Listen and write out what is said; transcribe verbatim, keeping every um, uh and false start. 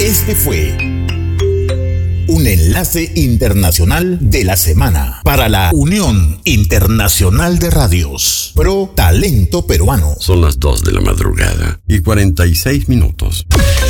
Este fue un enlace internacional de la semana para la Unión Internacional de Radios Pro Talento Peruano. Son las dos de la madrugada y cuarenta y seis minutos.